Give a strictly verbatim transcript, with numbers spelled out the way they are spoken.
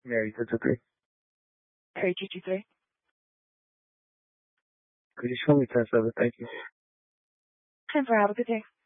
Mary two two three. Harry two two three. Could you show me ten seven? Thank you. ten four. Have a good day.